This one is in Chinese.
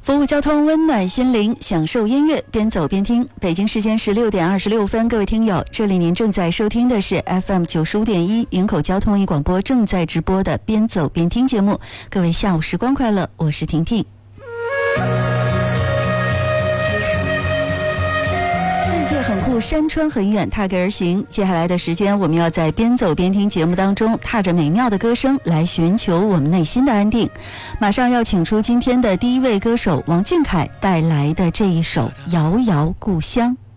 服务交通，温暖心灵，享受音乐，边走边听。北京时间16点26分，各位听友，这里您正在收听的是 FM 95.1营口交通文艺广播正在直播的边走边听节目。各位下午时光快乐，我是婷婷。世界很酷，山川很远，踏歌而行。接下来的时间，我们要在边走边听节目当中，踏着美妙的歌声来寻求我们内心的安定。马上要请出今天的第一位歌手王俊凯带来的这一首《遥遥故乡》。